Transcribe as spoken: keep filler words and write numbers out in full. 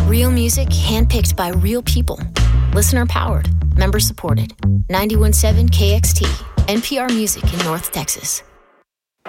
Real music handpicked by real people. Listener powered. Member supported. ninety-one point seven K X T. N P R Music in North Texas.